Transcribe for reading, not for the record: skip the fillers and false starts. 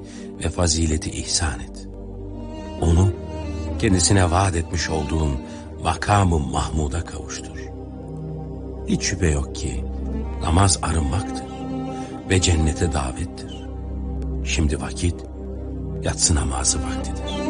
ve fazileti ihsan et. Onu kendisine vaat etmiş olduğun makamı Mahmud'a kavuştur. Hiç şüphe yok ki namaz arınmaktır ve cennete davettir. Şimdi vakit yatsı namazı vaktidir.